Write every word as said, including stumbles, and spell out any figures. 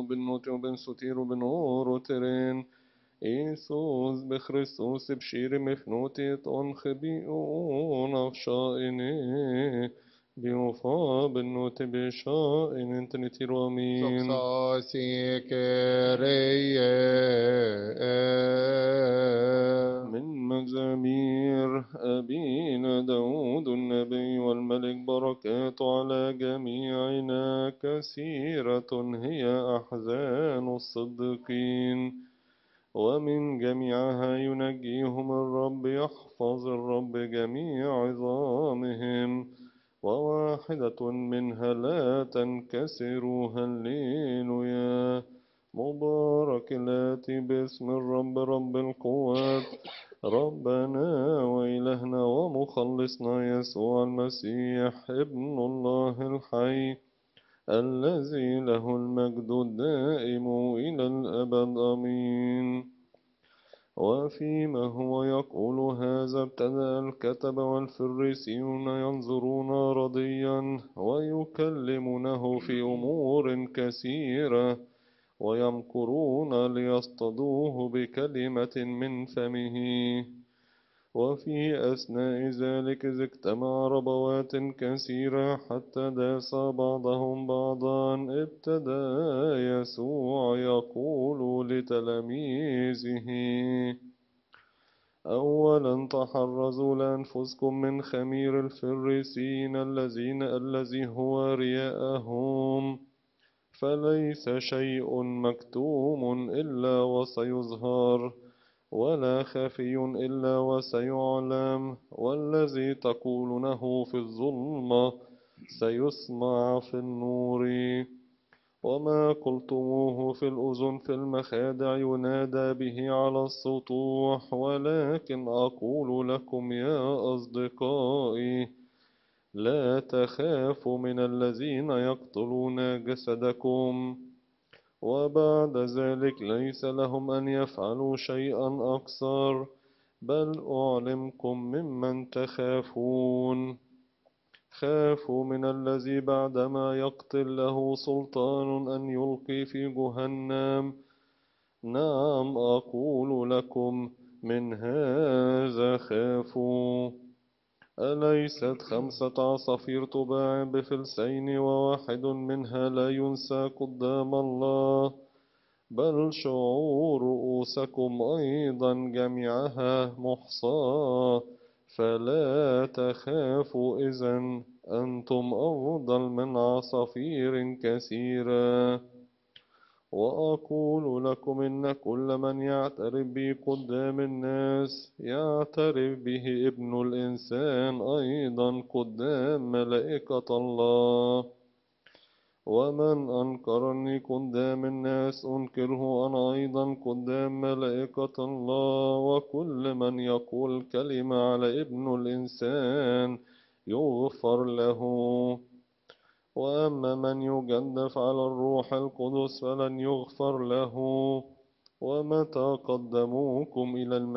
وبالنوت وبنسوتير وبنوروترين إيسوس بخريستوس بشير مفنوتي تنخبئون أخشائني بيوفا بالنوت بشائن انتنتي رومين سقساسي كريه من مزامير أبينا داود النبي والملك بركات على جميعنا كثيرة هي أحزان الصديقين ومن جميعها ينجيهم الرب يحفظ الرب جميع عظامهم وواحدة منها لا تنكسر هللويا مبارك الآتي باسم الرب رب القوات ربنا وإلهنا ومخلصنا يسوع المسيح ابن الله الحي الذي له المجد الدائم إلى الأبد آمين. وفيما هو يقول هذا ابتدأ الكتب والفريسيون ينظرون رضيا ويكلمونه في أمور كثيرة ويمكرون ليصطادوه بكلمة من فمه. وفي أثناء ذلك إذ اجتمع ربوات كثيرة حتى داس بعضهم بعضا ابتدى يسوع يقول لتلاميذه أولا تحرزوا لأنفسكم من خمير الفريسيين الذين الذي هو رياءهم فليس شيء مكتوم إلا وسيظهر ولا خفي إلا وسيعلم والذي تقولونه في الظلمة سيسمع في النور وما قلتموه في الأذن في المخادع ينادى به على السطوح ولكن أقول لكم يا أصدقائي لا تخافوا من الذين يقتلون جسدكم وبعد ذلك ليس لهم أن يفعلوا شيئا أكثر بل أعلمكم ممن تخافون خافوا من الذي بعدما يقتل له سلطان أن يلقي في جهنم نعم أقول لكم من هذا خافوا أليست خمسة عصافير تباع بفلسين وواحد منها لا ينسى قدام الله بل شعور رؤوسكم أيضا جميعها محصاة فلا تخافوا إذن أنتم أفضل من عصافير كثيرة وأقول لكم إن كل من يعترف بي قدام الناس يعترف به ابن الإنسان أيضا قدام ملائكة الله ومن أنكرني قدام الناس أنكره أنا أيضا قدام ملائكة الله وكل من يقول كلمة على ابن الإنسان يغفر له وأما من يجدف على الروح القدس فلن يغفر له ومتى قدموكم إلى المسيح